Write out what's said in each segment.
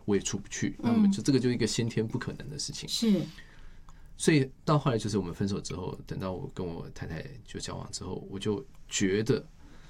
我也出不去，那么这个就一个先天不可能的事情。 是， 所以到后来就是我们分手之后，等到我跟我太太就交往之后，我就觉得，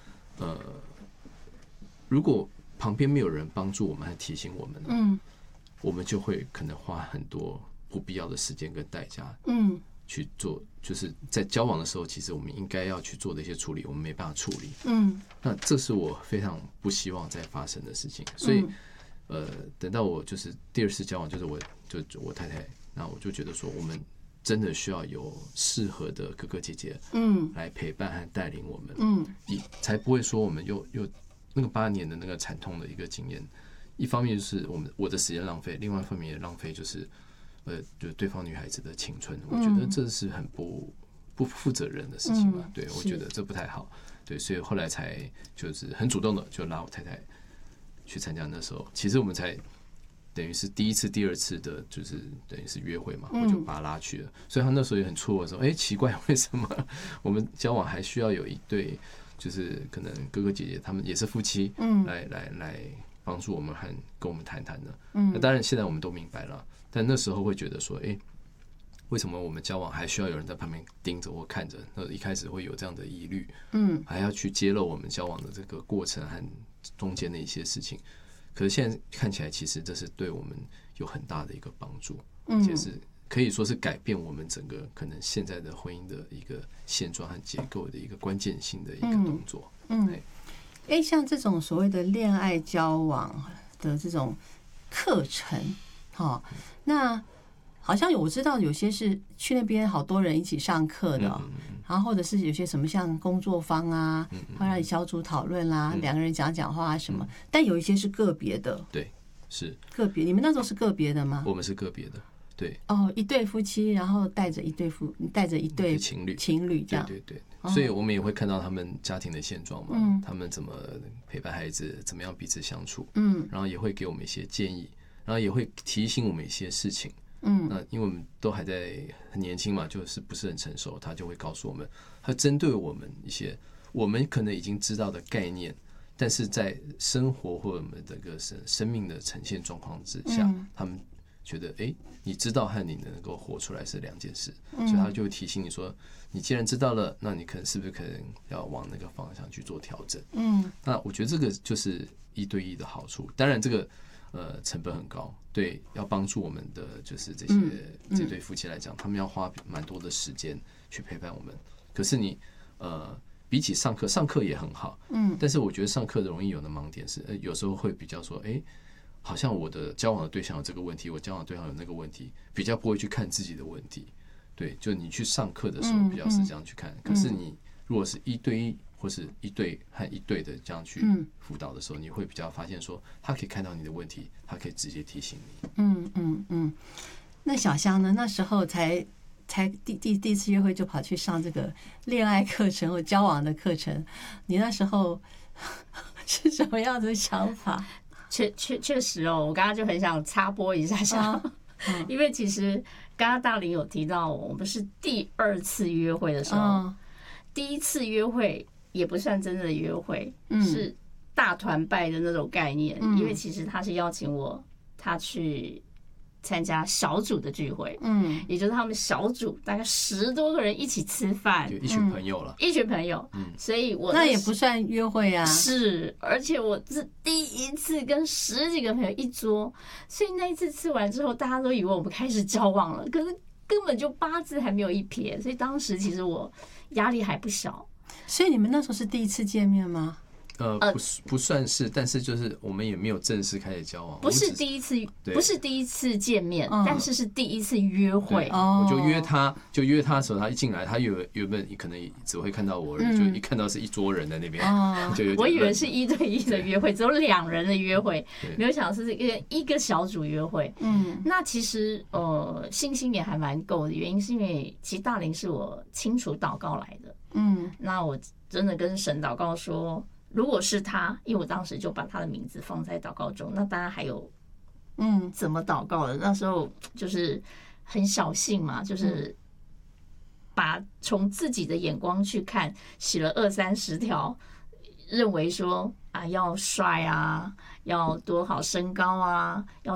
如果旁边没有人帮助我们和提醒我们，我们就会可能花很多不必要的时间跟代价，去做，就是在交往的时候，其实我们应该要去做的一些处理，我们没办法处理。那这是我非常不希望再发生的事情。所以，等到我就是第二次交往，就是我太太，那我就觉得说，我们真的需要有适合的哥哥姐姐，来陪伴和带领我们，才不会说我们又那个8年的那个惨痛的一个经验。一方面就是我的时间浪费，另外一方面也浪费就是就对方女孩子的青春，我觉得这是很不负责任的事情嘛。对，我觉得这不太好。对，所以后来才就是很主动的就拉我太太去参加。那时候其实我们才等于是第一次、第二次的，就是等于是约会嘛，我就把他拉去了。所以他那时候也很错愕说：“奇怪，为什么我们交往还需要有一对，就是可能哥哥姐姐他们也是夫妻，来帮助我们和跟我们谈谈的。”那当然现在我们都明白了。但那时候会觉得说，为什么我们交往还需要有人在旁边盯着或看着？那一开始会有这样的疑虑，还要去揭露我们交往的这个过程和中间的一些事情。可是现在看起来，其实这是对我们有很大的一个帮助，而且是可以说是改变我们整个可能现在的婚姻的一个现状和结构的一个关键性的一个动作。 像这种所谓的恋爱交往的这种课程。那好像我知道有些是去那边好多人一起上课的，然后或者是有些什么像工作坊啊，会让你小组讨论啦，两个人讲讲话啊什么，但有一些是个别的。对，是个别。你们那时候是个别的吗？ 我们是个别的。对， 一对夫妻，然后带着一对情侣这样。 对，所以我们也会看到他们家庭的现状嘛，他们怎么陪伴孩子，怎么样彼此相处，然后也会给我们一些建议。然后也会提醒我们一些事情，那因为我们都还在很年轻嘛，就是不是很成熟，他就会告诉我们，他针对我们一些我们可能已经知道的概念，但是在生活或者我们这个生命的呈现状况之下，他们觉得你知道和你能够活出来是两件事，所以他就会提醒你说，你既然知道了，那你是不是可能要往那个方向去做调整？那我觉得这个就是1对1的好处，当然这个。成本很高，对，要帮助我们的就是这对夫妻来讲，他们要花蛮多的时间去陪伴我们。可是你比起上课也很好，但是我觉得上课容易有的盲点是，有时候会比较说，好像我的交往的对象有这个问题，我交往的对象有那个问题，比较不会去看自己的问题。对，就你去上课的时候比较是这样去看，可是你如果是1对1。或是1对和1对的这样去辅导的时候，你会比较发现说，他可以看到你的问题，他可以直接提醒你。 那小香呢？那时候才第一次约会就跑去上这个恋爱课程或交往的课程，你那时候是什么样的想法？ 确实哦，我刚刚就很想插播一下，因为其实刚刚大林有提到，我们是第2次约会的时候，第1次约会。也不算真正的约会，是大团拜的那种概念。因为其实他是邀请他去参加小组的聚会，也就是他们小组大概10多个人一起吃饭， 一群朋友了， 一群朋友。所以那也不算约会啊。 是，而且我是第1次跟10几个朋友一桌，所以那一次吃完之后，大家都以为我们开始交往了，可是根本就8字还没有一撇，所以当时其实我压力还不小。 所以你们那时候是第1次见面吗？ 不算是，但是就是我们也没有正式开始交往， 不是第一次见面，但是是第1次约会。 我就约他的时候，他一进来，他原本可能只会看到我而已，就一看到是一桌人在那边， 我以为是1对1的约会，只有2人的约会，没有想到是一个小组约会。那其实信心也还蛮够的，原因是因为其实大林是我清楚祷告来的。那我真的跟神祷告说，如果是他，因为我当时就把他的名字放在祷告中，那当然还有怎么祷告的，那时候就是很小信嘛，就是把从自己的眼光去看，写了20-30条，认为说要帅啊，要多好身高啊，要